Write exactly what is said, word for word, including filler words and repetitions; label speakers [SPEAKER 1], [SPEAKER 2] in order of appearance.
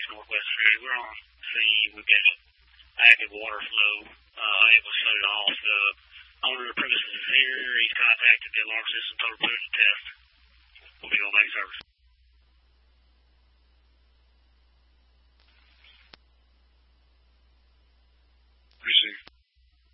[SPEAKER 1] East Northwest Ferry. We're on scene. We've got active water flow, uh, unable to shut it off. The owner of the premises is here. He's contacted the alarm system, told her to put it to test. We'll be on main service.